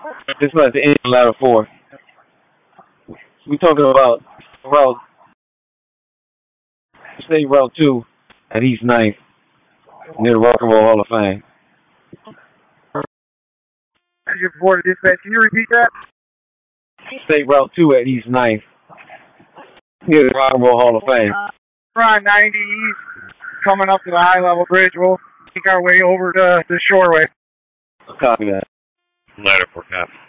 This was at the end of Ladder 4. We talking about route, State Route 2 at East Ninth near the Rock and Roll Hall of Fame. Your board of dispatch, can you repeat that? State Route 2 at East Ninth near the Rock and Roll Hall of Fame. We're on 90 East, coming up to the high level bridge. We'll make our way over to the Shoreway. Copy that. Ladder 4 copy.